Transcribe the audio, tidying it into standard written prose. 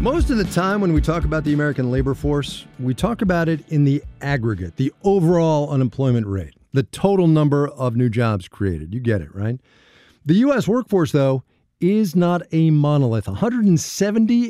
Most of the time when we talk about the American labor force, we talk about it in the aggregate, the overall unemployment rate, the total number of new jobs created. You get it, right? The U.S. workforce, though, is not a monolith. 170